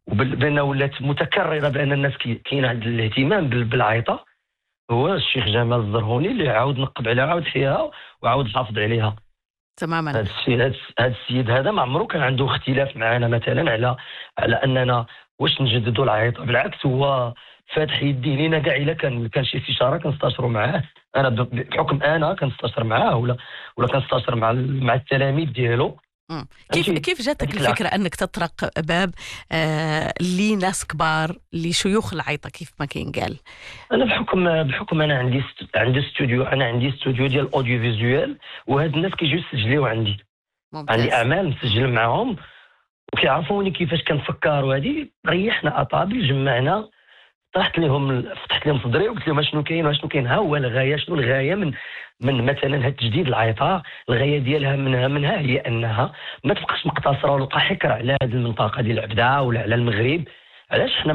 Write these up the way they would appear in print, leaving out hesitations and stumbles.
وبان ولات متكرره بان الناس كاين عند الاهتمام بالعيطه، هو الشيخ جمال الزرهوني اللي عاود نقب عليها، عاود حياها وعاود حافظ عليها. تماما. هذا السيد هذا ما عمره كان عنده اختلاف معنا مثلا على اننا واش نجددوا العيطه. بالعكس هو فاتح يديه لينا كاع. الا كان شي استشاره كنستشروا معاه. انا بحكم انا كنستشر معاه ولا كنستشر مع التلاميذ ديالو. كيف جاتك الفكره انك تطرق باب لناس كبار لشيوخ العيطه كيف ما كينقال؟ انا بحكم انا عندي استوديو. انا عندي استوديو ديال الاوديو فيزوال، وهاد الناس كيجيو يسجلوا عندي. ممتاز. عندي اعمال مسجل معاهم وكيعرفوني كيفاش كنفكر. وهذه ريحنا اطابل، جمعنا، فتحت لهم صدري وقلت لهم شنو كاين. ها هو الغايه. شنو الغايه من مثلا هاد تجديد العيطه؟ الغايه ديالها منها هي انها ما تبقاش مقتصره ونلقى حكر على هذه المنطقه ديال العبده ولا على المغرب. علاش حنا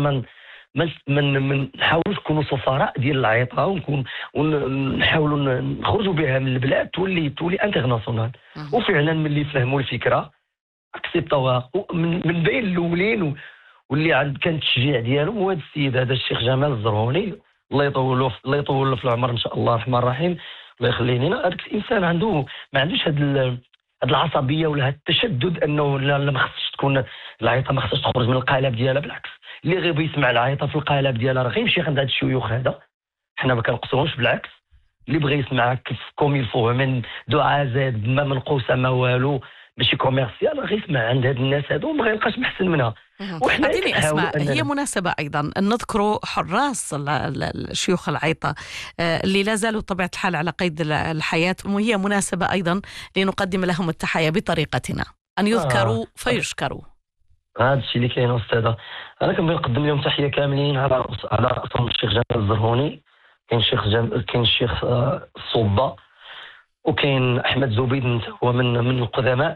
من نحاولوا نكونوا سفراء ديال العيطه ونحاولوا نخرجوا بها من البلاد تولي انترناسيونال. وفعلا ملي فهموا الفكره اكسبتوها من بين الاولين، واللي كان التشجيع ديالهم هو هذا السيد هذا الشيخ جمال الزرهوني، الله يطول له في العمر ان شاء الله الرحمن الرحيم. الله يخليه لنا. هذاك الانسان ما عندوش هذه العصبيه ولا هذا التشدد انه لا ما خصش تكون العيطه، ما خصش تخرج من القالب ديالها. بالعكس، اللي غيبغي يسمع العيطه في القالب ديالها راه غيمشي عند هذا الشيوخ هذا. حنا ما كنقصروش، بالعكس، اللي بغى يسمع كيف كوم يلفوه من دعاء زاد ما منقوسه ما والو، ماشي كوميرسيال، غيسمع عند هاد الناس هادو وما غيلقاش محسن منها. أعطيني أسماء. هي مناسبة أيضا أن نذكر حراس شيوخ العيطة اللي لا زالوا طبيعة الحال على قيد الحياة، وهي مناسبة أيضا لنقدم لهم التحية بطريقتنا، أن يذكروا فيشكروا. هذا الشيء اللي كاين أستاذة. أنا كنبغي نقدم لهم تحية كاملين على رأسهم الشيخ جمال الزرهوني، كاين الشيخ الصوبة، وكاين أحمد زبيد هو من القدماء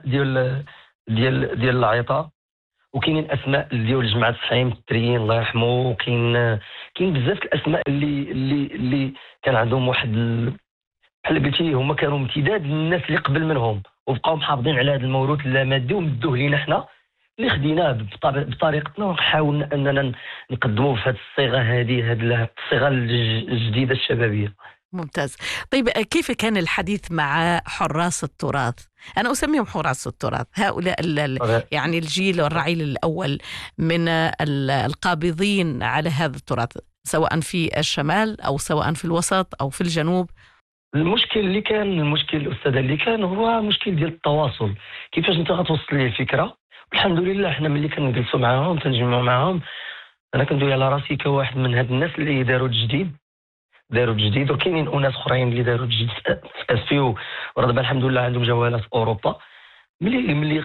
ديال العيطة، وكاينين اسماء ديال جماعه الصحيم التريين الله يرحمه، وكاين بزاف الاسماء اللي كان عندهم واحد بحال قلتي هما كانوا امتداد للناس اللي قبل منهم، وبقاو محافظين على هذا الموروث اللامادي ومدوه لينا حنا اللي خديناه بطريقتنا، وحاولنا اننا نقدموه في هذه الصيغه هذه الصيغه الجديده الشبابيه. ممتاز. طيب كيف كان الحديث مع حراس التراث؟ أنا أسميهم حراس التراث، هؤلاء يعني الجيل والرعيل الأول من القابضين على هذا التراث، سواء في الشمال أو سواء في الوسط أو في الجنوب. المشكل الأستاذ اللي كان هو مشكل ديال التواصل. كيفاش أنت غتوصل لي الفكرة؟ الحمد لله حنا ملي كنجلسوا معاهم تنجمعوا معاهم، أنا كندوي على راسي كواحد من هاد الناس اللي داروا الجديد، وكاينين اناس اخرين اللي داروا الجديد في اسفي وراه دابا الحمد لله عندهم جوالات في اوروبا. ملي